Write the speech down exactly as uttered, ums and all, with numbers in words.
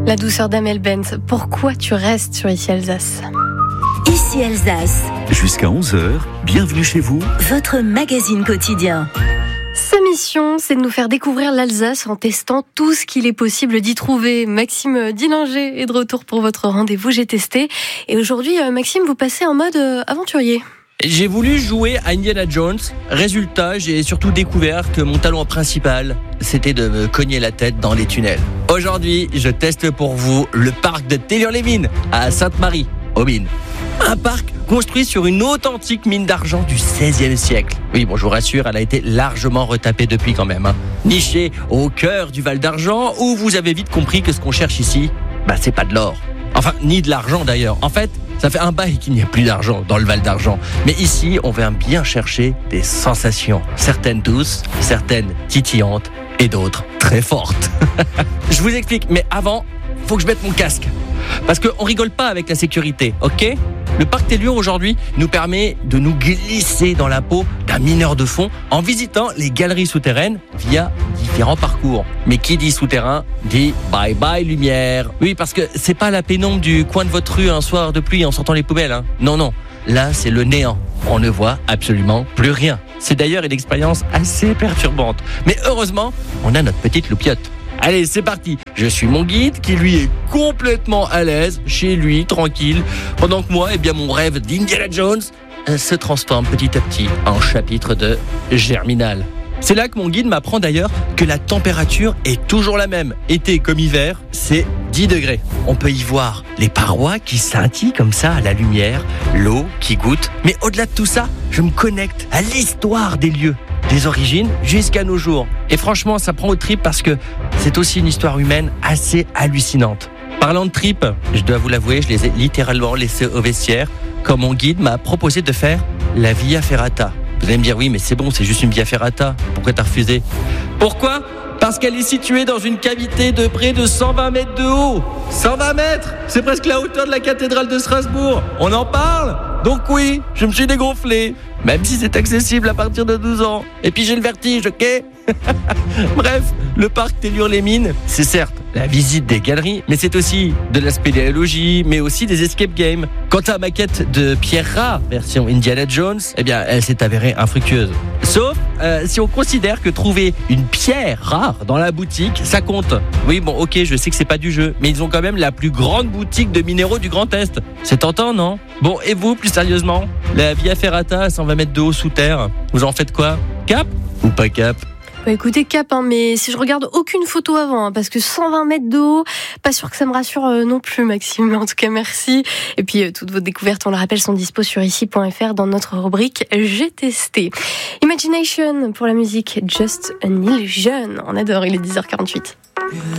La douceur d'Amel Bent. Pourquoi tu restes sur Ici Alsace ? Ici Alsace. Jusqu'à onze heures, bienvenue chez vous. Votre magazine quotidien. Sa mission, c'est de nous faire découvrir l'Alsace en testant tout ce qu'il est possible d'y trouver. Maxime Dillinger est de retour pour votre rendez-vous J'ai testé. Et aujourd'hui, Maxime, vous passez en mode aventurier. J'ai voulu jouer à Indiana Jones. Résultat, j'ai surtout découvert que mon talent principal, c'était de me cogner la tête dans les tunnels. Aujourd'hui, je teste pour vous le parc de Tellure-les-Mines à Sainte-Marie, aux Mines. Un parc construit sur une authentique mine d'argent du seizième siècle. Oui, bon, je vous rassure, elle a été largement retapée depuis quand même. Hein. Nichée au cœur du Val d'Argent, où vous avez vite compris que ce qu'on cherche ici, bah, c'est pas de l'or. Enfin, ni de l'argent d'ailleurs. En fait, ça fait un bail qu'il n'y a plus d'argent dans le Val d'Argent. Mais ici, on vient bien chercher des sensations. Certaines douces, certaines titillantes et d'autres très fortes. Je vous explique, mais avant, faut que je mette mon casque. Parce qu'on rigole pas avec la sécurité, ok ? Le parc Tellure aujourd'hui nous permet de nous glisser dans la peau d'un mineur de fond en visitant les galeries souterraines via différents parcours. Mais qui dit souterrain dit bye bye lumière. Oui, parce que c'est pas la pénombre du coin de votre rue un soir de pluie en sortant les poubelles. Hein. Non, non. Là, c'est le néant. On ne voit absolument plus rien. C'est d'ailleurs une expérience assez perturbante. Mais heureusement, on a notre petite loupiote. Allez, c'est parti. Je suis mon guide qui, lui, est complètement à l'aise, chez lui, tranquille, pendant que moi, eh bien, mon rêve d'Indiana Jones euh, se transforme petit à petit en chapitre de Germinal. C'est là que mon guide m'apprend d'ailleurs que la température est toujours la même. Été comme hiver, c'est dix degrés. On peut y voir les parois qui scintillent comme ça à la lumière, l'eau qui goutte. Mais au-delà de tout ça, je me connecte à l'histoire des lieux. Des origines jusqu'à nos jours. Et franchement, ça prend au trip parce que c'est aussi une histoire humaine assez hallucinante. Parlant de trip, je dois vous l'avouer, je les ai littéralement laissés au vestiaire quand mon guide m'a proposé de faire la Via Ferrata. Vous allez me dire, oui, mais c'est bon, c'est juste une Via Ferrata. Pourquoi t'as refusé ? Pourquoi ? Parce qu'elle est située dans une cavité de près de cent vingt mètres de haut. cent vingt mètres ! C'est presque la hauteur de la cathédrale de Strasbourg. On en parle ? Donc oui, je me suis dégonflé. Même si c'est accessible à partir de douze ans. Et puis j'ai le vertige, ok ? Bref, le parc Tellure-les-Mines, c'est certes la visite des galeries, mais c'est aussi de la spéléologie, mais aussi des escape games. Quant à ma quête de pierre rare, version Indiana Jones, eh bien, elle s'est avérée infructueuse. Sauf euh, si on considère que trouver une pierre rare dans la boutique, ça compte. Oui, bon, ok, je sais que c'est pas du jeu, mais ils ont quand même la plus grande boutique de minéraux du Grand Est. C'est tentant, non ? Bon, et vous, plus sérieusement, la Via Ferrata à cent vingt mètres de haut sous terre, vous en faites quoi ? Cap ou pas cap ? Bah écoutez, cap, hein, mais si je regarde aucune photo avant, hein, parce que cent vingt mètres de haut, pas sûr que ça me rassure euh, non plus, Maxime. En tout cas, merci. Et puis, euh, toutes vos découvertes, on le rappelle, sont dispo sur ici point f r dans notre rubrique J'ai testé. Imagination pour la musique Just an Illusion. On adore, il est dix heures quarante-huit.